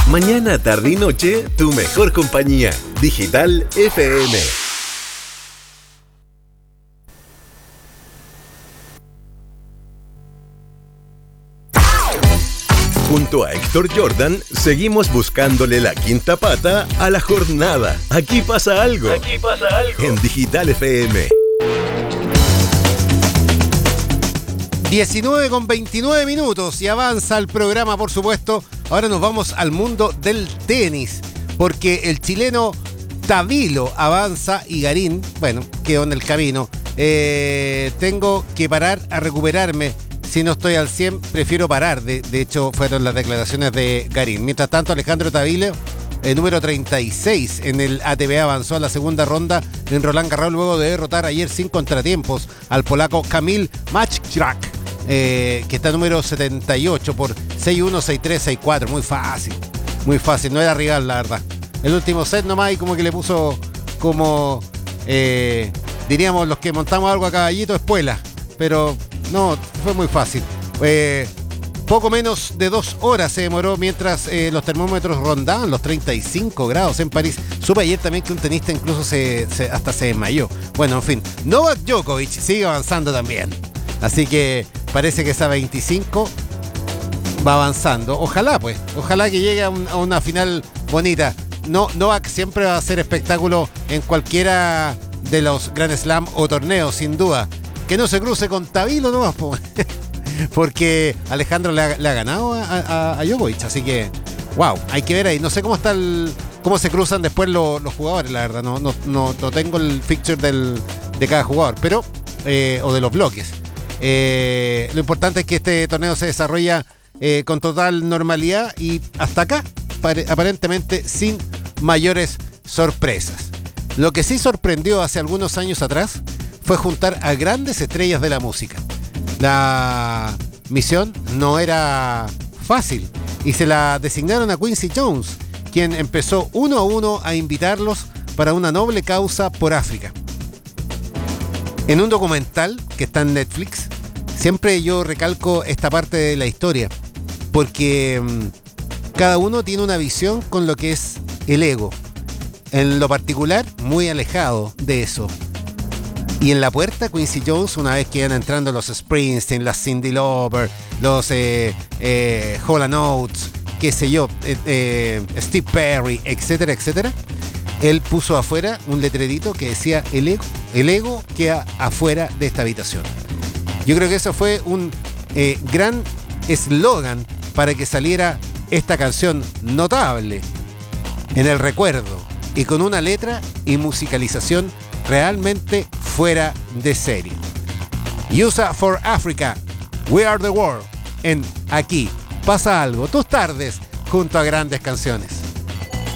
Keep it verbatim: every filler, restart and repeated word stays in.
Mañana, tarde y noche, tu mejor compañía. Digital F M. Junto a Héctor Jordan, seguimos buscándole la quinta pata a la jornada. Aquí pasa algo. Aquí pasa algo. En Digital F M. diecinueve con veintinueve minutos y avanza el programa, por supuesto. Ahora nos vamos al mundo del tenis, porque el chileno Tavilo avanza y Garín, bueno, quedó en el camino. Eh, tengo que parar a recuperarme. Si no estoy al cien, prefiero parar. De, de hecho, fueron las declaraciones de Garín. Mientras tanto, Alejandro Tavilo, el número treinta y seis en el A T P, avanzó a la segunda ronda en Roland Garros luego de derrotar ayer sin contratiempos al polaco Kamil Majchrak, eh, que está número setenta y ocho por seis uno, seis tres, seis cuatro. Muy fácil, muy fácil. No era rival, la verdad. El último set nomás y como que le puso como, eh, diríamos los que montamos algo a caballito, espuela. Pero no, fue muy fácil. Eh, poco menos de dos horas se demoró mientras eh, los termómetros rondaban los treinta y cinco grados en París. Supe ayer también que un tenista incluso se, se, hasta se desmayó. Bueno, en fin, Novak Djokovic sigue avanzando también. Así que parece que esa veinticinco va avanzando. Ojalá, pues, ojalá que llegue a, un, a una final bonita. No, Novak siempre va a ser espectáculo en cualquiera de los Grand Slam o torneos, sin duda. Que no se cruce con Tavilo nomás, porque Alejandro le ha, le ha ganado a, a, a Djokovic, así que, wow, hay que ver ahí. No sé cómo está el, cómo se cruzan después los, los jugadores, la verdad, no, no, no, no tengo el fixture del, de cada jugador, pero, eh, o de los bloques. Eh, lo importante es que este torneo se desarrolla eh, con total normalidad y hasta acá, pare, aparentemente, sin mayores sorpresas. Lo que sí sorprendió hace algunos años atrás fue juntar a grandes estrellas de la música. La misión no era fácil y se la designaron a Quincy Jones, quien empezó uno a uno a invitarlos para una noble causa por África. En un documental que está en Netflix, siempre yo recalco esta parte de la historia, porque mmm, cada uno tiene una visión con lo que es el ego. En lo particular, muy alejado de eso. Y en la puerta, Quincy Jones, una vez que iban entrando los Springsteen, las Cyndi Lauper, los eh, eh, Hall and Oates, qué sé yo, eh, eh, Steve Perry, etcétera, etcétera, él puso afuera un letrerito que decía: el ego, el ego queda afuera de esta habitación. Yo creo que eso fue un eh, gran eslogan para que saliera esta canción notable en el recuerdo y con una letra y musicalización realmente fuera de serie. USA for Africa, We Are the World, en Aquí Pasa Algo, tus tardes junto a grandes canciones.